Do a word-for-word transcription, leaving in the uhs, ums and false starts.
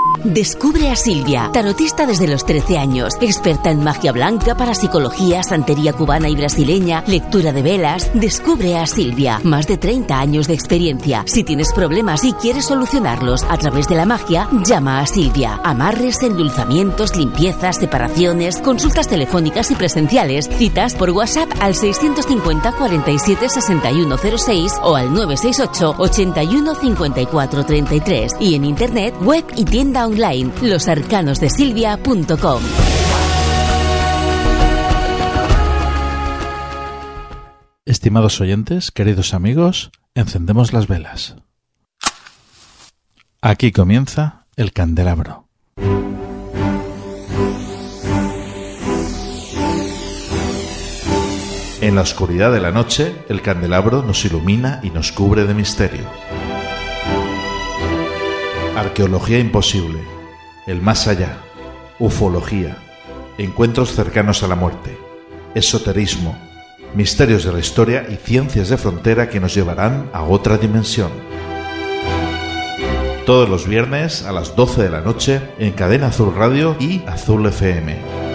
Descubre a Silvia, tarotista desde los trece años, experta en magia blanca, parapsicología, santería cubana y brasileña, lectura de velas. Descubre a Silvia, más de treinta años de experiencia. Si tienes problemas y quieres solucionarlos a través de la magia, llama a Silvia. Amarres, endulzamientos, limpiezas, separaciones, consultas telefónicas y presenciales. Citas por WhatsApp al seiscientos cincuenta, cuarenta y siete, sesenta y uno cero seis o al nueve seis ocho, ochenta y uno, cincuenta y cuatro treinta y tres y en internet, web y tienda online, los arcanos de silvia punto com. Estimados oyentes, queridos amigos, encendemos las velas. Aquí comienza el candelabro. En la oscuridad de la noche, el candelabro nos ilumina y nos cubre de misterio. Arqueología imposible, el más allá, ufología, encuentros cercanos a la muerte, esoterismo, misterios de la historia y ciencias de frontera que nos llevarán a otra dimensión. Todos los viernes a las doce de la noche en Cadena Azul Radio y Azul F M.